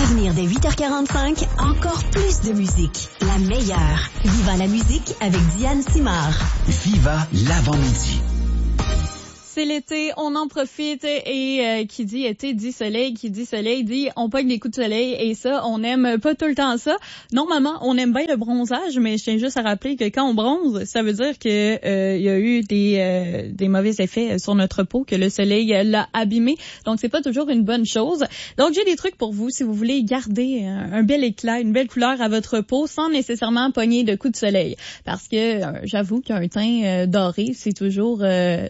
venir dès 8h45, encore plus de musique. La meilleure. Viva la musique avec Diane Simard. Viva l'avant-midi. C'est l'été, on en profite et qui dit été dit soleil, qui dit soleil dit on pogne des coups de soleil et ça, on aime pas tout le temps ça. Normalement, on aime bien le bronzage, mais je tiens juste à rappeler que quand on bronze, ça veut dire que il y a eu des mauvais effets sur notre peau, que le soleil l'a abîmé. Donc c'est pas toujours une bonne chose. Donc j'ai des trucs pour vous si vous voulez garder un bel éclat, une belle couleur à votre peau sans nécessairement pogner de coups de soleil. Parce que j'avoue qu'un teint doré, c'est toujours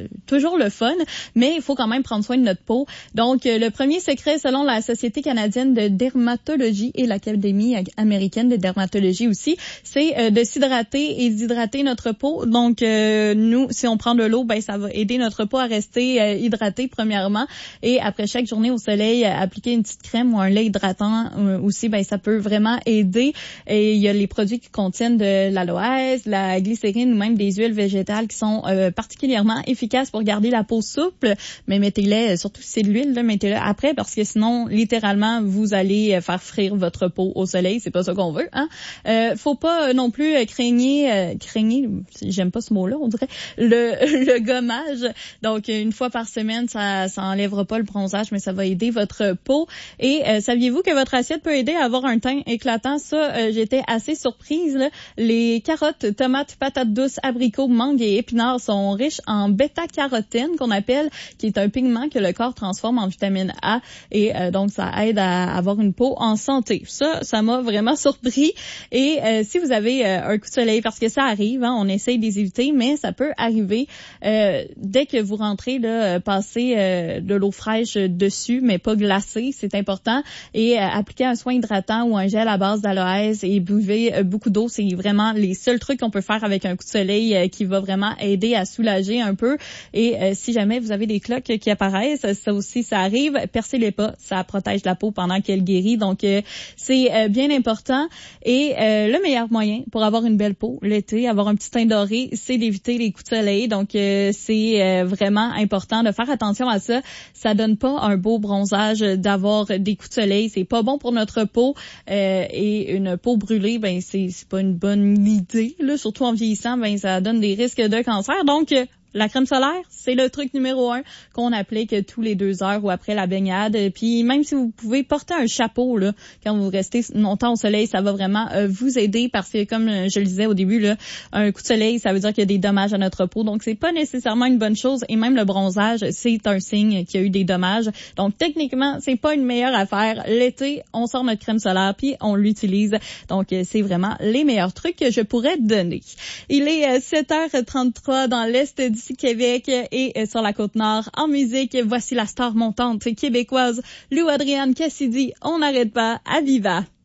le fun, mais il faut quand même prendre soin de notre peau. Donc, le premier secret, selon la Société canadienne de dermatologie et l'Académie américaine de dermatologie aussi, c'est de s'hydrater et d'hydrater notre peau. Donc, nous, si on prend de l'eau, ben ça va aider notre peau à rester hydratée premièrement. Et après chaque journée au soleil, appliquer une petite crème ou un lait hydratant aussi, ben ça peut vraiment aider. Et il y a les produits qui contiennent de l'aloès, la glycérine ou même des huiles végétales qui sont particulièrement efficaces pour garder la peau souple, mais mettez-les, surtout si c'est de l'huile, là, mettez-les après parce que sinon, littéralement, vous allez faire frire votre peau au soleil. C'est pas ça qu'on veut, hein. Faut pas non plus craigner, j'aime pas ce mot-là, on dirait, le gommage. Donc, une fois par semaine, ça enlèvera pas le bronzage, mais ça va aider votre peau. Et saviez-vous que votre assiette peut aider à avoir un teint éclatant? Ça, j'étais assez surprise, là. Les carottes, tomates, patates douces, abricots, mangues et épinards sont riches en bêta-carotène, qu'on appelle, qui est un pigment que le corps transforme en vitamine A et donc ça aide à avoir une peau en santé. Ça m'a vraiment surpris. Et si vous avez un coup de soleil, parce que ça arrive, hein, on essaye de les éviter, mais ça peut arriver dès que vous rentrez, là, passer de l'eau fraîche dessus, mais pas glacée, c'est important. Et appliquer un soin hydratant ou un gel à base d'aloès et buvez beaucoup d'eau. C'est vraiment les seuls trucs qu'on peut faire avec un coup de soleil qui va vraiment aider à soulager un peu. Et si jamais vous avez des cloques qui apparaissent, ça aussi, ça arrive, percez-les pas, ça protège la peau pendant qu'elle guérit. Donc, c'est bien important. Et le meilleur moyen pour avoir une belle peau l'été, avoir un petit teint doré, c'est d'éviter les coups de soleil. Donc, c'est vraiment important de faire attention à ça. Ça donne pas un beau bronzage d'avoir des coups de soleil. C'est pas bon pour notre peau. Et une peau brûlée, ben c'est pas une bonne idée. Là, surtout en vieillissant, ben ça donne des risques de cancer. Donc, la crème solaire, c'est le truc numéro 1 qu'on applique tous les 2 heures ou après la baignade. Puis même si vous pouvez porter un chapeau là quand vous restez longtemps au soleil, ça va vraiment vous aider parce que comme je le disais au début là, un coup de soleil, ça veut dire qu'il y a des dommages à notre peau. Donc c'est pas nécessairement une bonne chose et même le bronzage, c'est un signe qu'il y a eu des dommages. Donc techniquement, c'est pas une meilleure affaire. L'été, on sort notre crème solaire puis on l'utilise. Donc c'est vraiment les meilleurs trucs que je pourrais donner. Il est 7h33 dans l'est du Québec et sur la Côte-Nord. En musique, voici la star montante québécoise Lou Adrienne Cassidy. On n'arrête pas à Viva.